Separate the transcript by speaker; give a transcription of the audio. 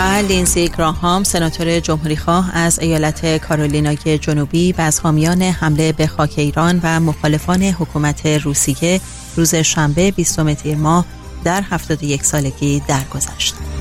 Speaker 1: و لینزی گراهام سناتور جمهوریخواه از ایالت کارولینای جنوبی به از حامیان حمله به خاک ایران و مخالفان حکومت روسیه روز شنبه 20 تیر ماه در 71 سالگی درگذشت.